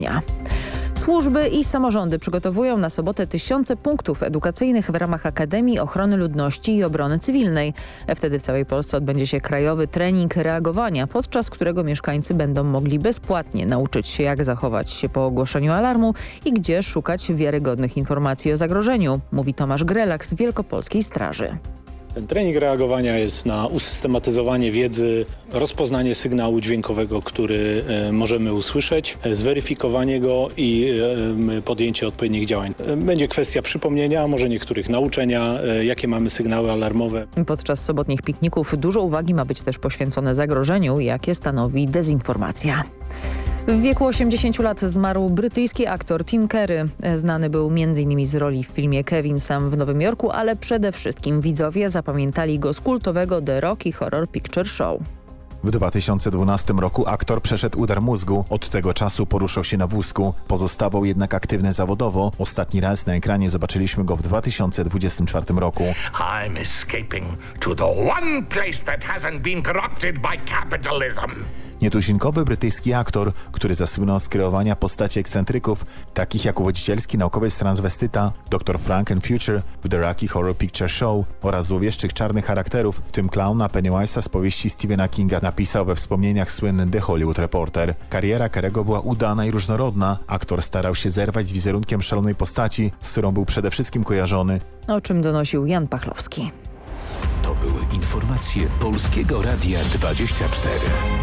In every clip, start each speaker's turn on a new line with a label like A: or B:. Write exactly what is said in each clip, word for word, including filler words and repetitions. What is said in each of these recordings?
A: dnia. Służby i samorządy przygotowują na sobotę tysiące punktów edukacyjnych w ramach Akademii Ochrony Ludności i Obrony Cywilnej. Wtedy w całej Polsce odbędzie się krajowy trening reagowania, podczas którego mieszkańcy będą mogli bezpłatnie nauczyć się, jak zachować się po ogłoszeniu alarmu i gdzie szukać wiarygodnych informacji o zagrożeniu, mówi Tomasz Grelak z Wielkopolskiej Straży.
B: Ten trening reagowania jest na usystematyzowanie wiedzy, rozpoznanie sygnału dźwiękowego, który e, możemy usłyszeć, e, zweryfikowanie go i e, podjęcie odpowiednich działań. E, będzie kwestia przypomnienia, może niektórych nauczenia, e, jakie mamy sygnały alarmowe.
A: Podczas sobotnich pikników dużo uwagi ma być też poświęcone zagrożeniu, jakie stanowi dezinformacja. W wieku osiemdziesięciu lat zmarł brytyjski aktor Tim Curry. Znany był między innymi z roli w filmie Kevin Sam w Nowym Jorku, ale przede wszystkim widzowie zapamiętali go z kultowego The Rocky Horror Picture Show.
C: W dwa tysiące dwunastym roku aktor przeszedł udar mózgu. Od tego czasu poruszał się na wózku. Pozostawał jednak aktywny zawodowo. Ostatni raz na ekranie zobaczyliśmy go w dwa tysiące dwudziestym czwartym roku.
D: I'm escaping to the one place that hasn't been corrupted by capitalism.
C: Nietuzinkowy brytyjski aktor, który zasłynął z kreowania postaci ekscentryków, takich jak uwodzicielski naukowiec transwestyta doktor Frankenfuture w The Rocky Horror Picture Show oraz złowieszczych czarnych charakterów, w tym klauna Pennywise'a z powieści Stephena Kinga, napisał we wspomnieniach słynny The Hollywood Reporter. Kariera Curry'ego była udana i różnorodna. Aktor starał się zerwać z wizerunkiem szalonej postaci, z którą był przede wszystkim kojarzony.
A: O czym donosił Jan Pachlowski.
E: To były informacje Polskiego Radia dwadzieścia cztery.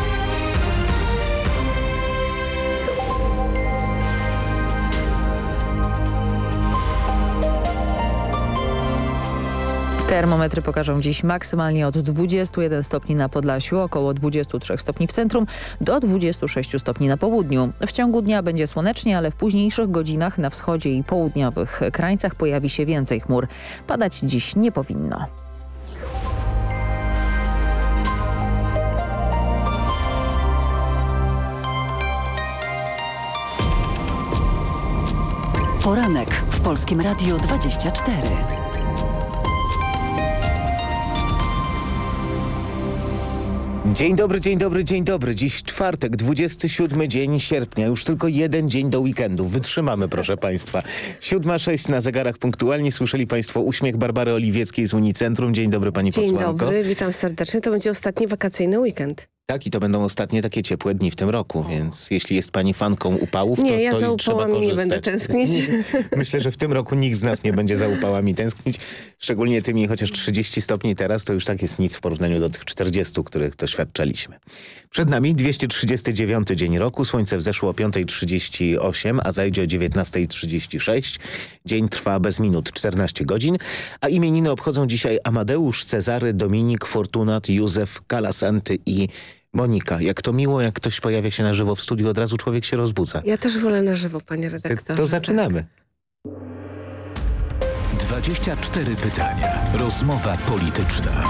A: Termometry pokażą dziś maksymalnie od dwudziestu jeden stopni na Podlasiu, około dwudziestu trzech stopni w centrum, do dwudziestu sześciu stopni na południu. W ciągu dnia będzie słonecznie, ale w późniejszych godzinach na wschodzie i południowych krańcach pojawi się więcej chmur. Padać dziś nie powinno.
F: Poranek w Polskim Radiu dwadzieścia cztery.
G: Dzień dobry, dzień dobry, dzień dobry. Dziś czwartek, dwudziesty siódmy dzień sierpnia. Już tylko jeden dzień do weekendu. Wytrzymamy, proszę Państwa. Siódma sześć na zegarach punktualnie. Słyszeli Państwo uśmiech Barbary Oliwieckiej z Unicentrum. Dzień dobry, Pani
H: Dzień
G: posłanko.
H: Dzień dobry, witam serdecznie. To będzie ostatni wakacyjny weekend.
G: Tak, i to będą ostatnie takie ciepłe dni w tym roku, więc jeśli jest Pani fanką upałów,
H: nie,
G: to,
H: ja
G: to
H: za
G: trzeba
H: upałami
G: korzystać.
H: nie będę tęsknić.
G: Myślę, że w tym roku nikt z nas nie będzie za upałami tęsknić. Szczególnie tymi, chociaż trzydzieści stopni teraz, to już tak jest nic w porównaniu do tych czterdziestu, których doświadczaliśmy. Przed nami dwieście trzydziesty dziewiąty dzień roku. Słońce wzeszło o piąta trzydzieści osiem, a zajdzie o dziewiętnasta trzydzieści sześć. Dzień trwa bez minut czternaście godzin, a imieniny obchodzą dzisiaj Amadeusz, Cezary, Dominik, Fortunat, Józef, Kalasanty i Monika. Jak to miło, jak ktoś pojawia się na żywo w studiu, od razu człowiek się rozbudza.
H: Ja też wolę na żywo, panie redaktorze.
G: To zaczynamy.
E: dwadzieścia cztery pytania. Rozmowa polityczna.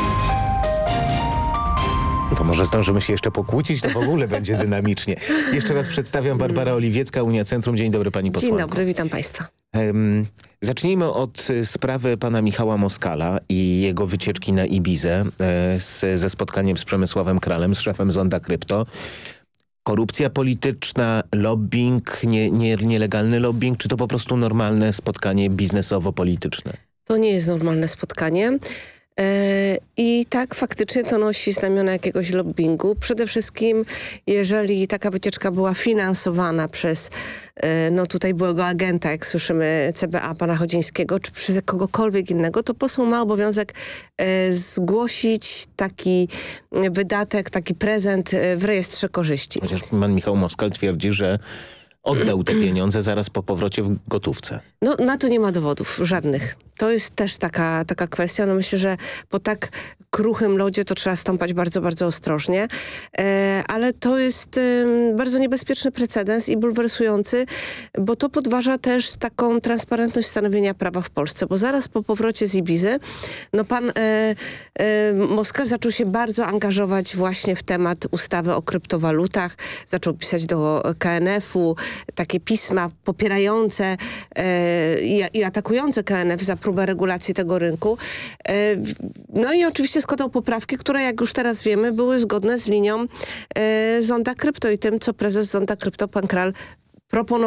G: To może zdążymy się jeszcze pokłócić, to w ogóle będzie dynamicznie. Jeszcze raz przedstawiam Barbara Oliwiecka, Unicentrum. Dzień dobry, pani posłanko.
H: Dzień dobry, witam państwa.
G: Um, zacznijmy od sprawy pana Michała Moskala i jego wycieczki na Ibizę e, z, ze spotkaniem z Przemysławem Kralem, z szefem Zonda Krypto. Korupcja polityczna, lobbying, nie, nie, nielegalny lobbying, czy to po prostu normalne spotkanie biznesowo-polityczne?
H: To nie jest normalne spotkanie. I tak faktycznie to nosi znamiona jakiegoś lobbingu. Przede wszystkim, jeżeli taka wycieczka była finansowana przez no tutaj byłego agenta, jak słyszymy, C B A pana Chodzińskiego, czy przez kogokolwiek innego, to poseł ma obowiązek zgłosić taki wydatek, taki prezent w rejestrze korzyści.
G: Chociaż pan Michał Moskal twierdzi, że oddał te pieniądze zaraz po powrocie w gotówce.
H: No na to nie ma dowodów, żadnych. To jest też taka, taka kwestia. No myślę, że po tak kruchym lodzie to trzeba stąpać bardzo, bardzo ostrożnie. E, ale to jest e, bardzo niebezpieczny precedens i bulwersujący, bo to podważa też taką transparentność stanowienia prawa w Polsce. Bo zaraz po powrocie z Ibizy, no pan e, e, Moskal zaczął się bardzo angażować właśnie w temat ustawy o kryptowalutach. Zaczął pisać do K N F-u takie pisma popierające e, i, i atakujące K N F za próbę regulacji tego rynku. E, no i oczywiście składał poprawki, które jak już teraz wiemy były zgodne z linią e, Zonda Krypto i tym, co prezes Zonda Krypto, pan Kral, proponował